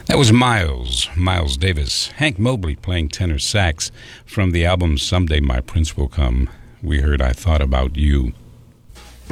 That was Miles Davis. Hank Mobley playing tenor sax from the album Someday My Prince Will Come. We heard I Thought About You.